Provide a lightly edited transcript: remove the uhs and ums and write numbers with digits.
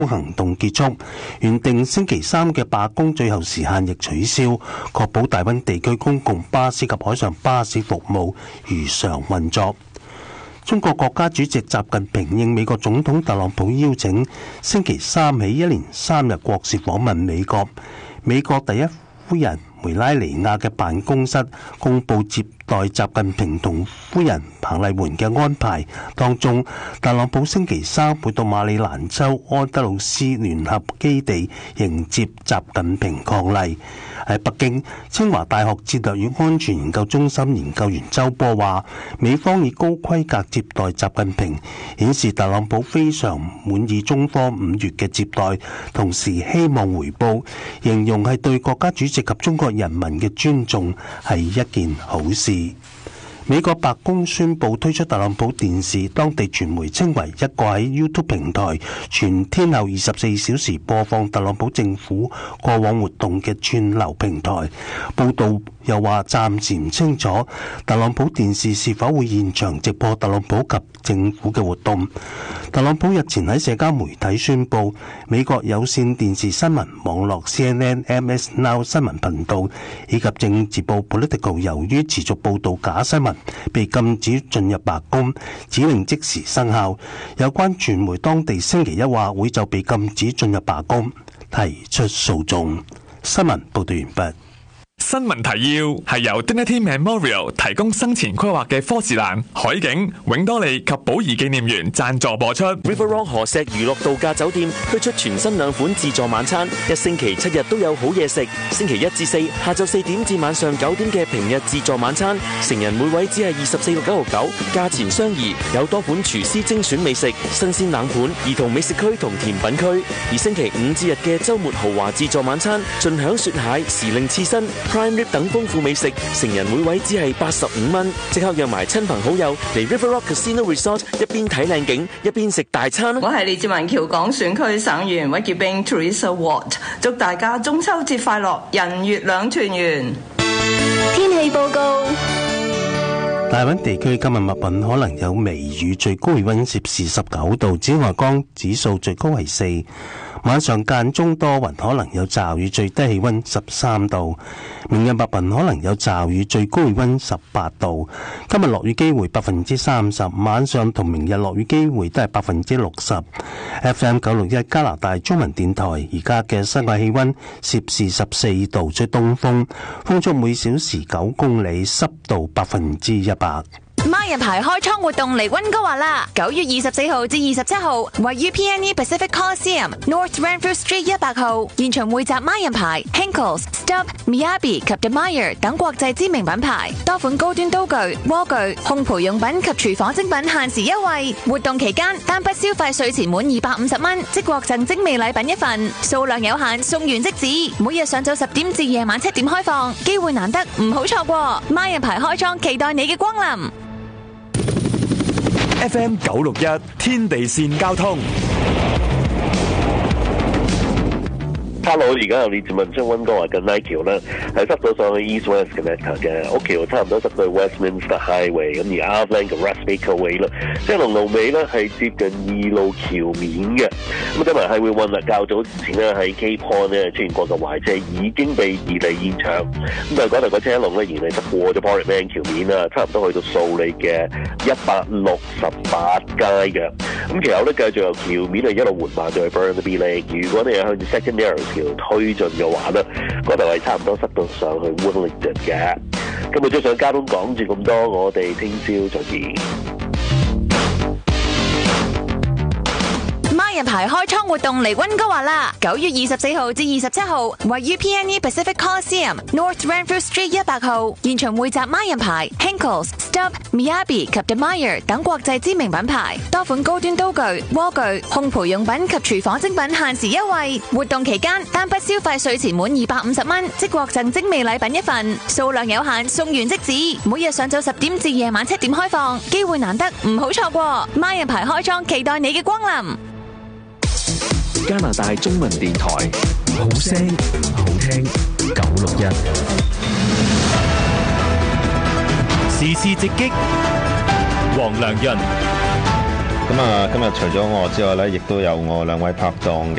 行動結束，原定星期三嘅罷工最後時限亦取消，確保大溫地區公共巴士及海上巴士服務如常運作。中國國家主席習近平應美國總統特朗普邀請，星期三起一連3日國事訪問美國。美國第一夫人梅拉尼亞嘅辦公室公布接待習近平同夫人彭麗媛嘅安排，當中特朗普星期三會到馬里蘭州安德魯斯聯合基地迎接習近平伉儷。喺北京，清華大學戰略與安全研究中心研究員周波話，美方以高規格接待習近平，顯示特朗普非常滿意中方5月嘅接待，同時希望回報，形容係對國家主席及中國人民嘅尊重，係一件好事。美國白宮宣布推出特朗普電視，當地傳媒稱為一個喺 YouTube 平台全天候24小時播放特朗普政府過往活動嘅串流平台。報道又話暫時唔清楚特朗普電視是否會現場直播特朗普及政府嘅活動。特朗普日前喺社交媒體宣布，美國有線電視新聞網絡 CNN、MS Now 新聞頻道以及政治報 Politico 由於持續報導假新聞，被禁止進入白宮，指令即時生效。有關傳媒當地星期一話會就被禁止進入白宮提出訴訟。新聞報道完畢。 新聞提要係由 Dignity Memorial 提供生前規劃嘅科士蘭、海景、永多利及寶儀紀念園贊助播出。 River Rock 河石娛樂度假酒店推出全新2款自助晚餐，一星期7日都有好嘢食。星期1至4下晝4點至晚上9點嘅平日自助晚餐，成人每位只係24.99，價錢相宜，有多款廚師精選美食、新鮮冷盤、兒童美食區同甜品區。而星期5至日嘅週末豪華自助晚餐，盡享雪蟹、時令刺身、Prime Rib 等豐富美食，成人每位只係85蚊。即刻約埋親朋好友嚟 River Rock Casino Resort， 一邊睇靚景，一邊食大餐。 我係列治文橋港選區省議員屈潔冰 Teresa Watt， 祝大家中秋節快樂，人月兩團圓。 天氣報告。 大溫地區今日密雲可能有微雨，最高氣溫攝氏19度，紫外光指數最高係4。晚上間中多雲，可能有驟雨，最低氣溫13度。明日密雲可能有驟雨，最高氣溫18度。今日落雨機會30%，晚上同明日落雨機會都係60%。FM 961加拿大中文電台，而家嘅室外氣溫攝氏14度，吹東風，風速每小時9公里，濕度100%。 孖人牌開倉活動嚟溫哥華啦！9月24號至27號，位於 PNE Pacific Coliseum North Renfrew Street 100號，現場匯集孖人牌、Henckels、Stubb、Miyabi 及 Demire 等國際知名品牌，多款高端刀具、鍋具、烘焙用品及廚房精品限時優惠。活動期間，單筆消費稅前滿250蚊，即獲贈精美禮品一份，數量有限，送完即止。每日上晝10點至夜晚7點開放，機會難得，唔好錯過。孖人牌開倉，期待你嘅光臨。 FM 961天地線交通。 Hello， 而家由列治文將溫哥華嘅 Night 橋咧，係塞到上去 East West Connector 嘅屋橋，差唔多塞到 Westminster Highway， 咁而 Outland 嘅 Westminster Way 啦，即係龍路尾咧係接近2路橋面嘅。咁今日係會運啦，較早之前咧喺 Cape Horn 咧出現過嘅壞車已經被移離現場，咁但係嗰度個車龍咧仍然係過咗 Portman 橋面啦，差唔多去到素里嘅168街嘅。咁其後咧繼續由橋面係一路緩慢到去 Burnaby Lake。如果你係向住 Secondary橋推進嘅話咧，嗰度係差唔多塞到上去 Woodlington 嘅。今日早上交通講住咁多，我哋聽朝再見。 孖人牌開倉活動嚟溫哥華啦！9月24號至27號，位於 PNE Pacific Coliseum North Renfrew Street 100號，現場匯集孖人牌、Henckels、Stubb、Miyabi 及 Demire 等國際知名品牌，多款高端刀具、鍋具、烘焙用品及廚房精品限時優惠。活動期間，單筆消費稅前滿250蚊，即獲贈精美禮品一份，數量有限，送完即止。每日上晝10點至夜晚7點開放，機會難得，唔好錯過。孖人牌開倉，期待你嘅光臨。 加拿大中文電台，好聲好聽961。 時事直擊，黃良潤。 咁啊，今日除咗我之外咧，亦都有我兩位拍檔嘅。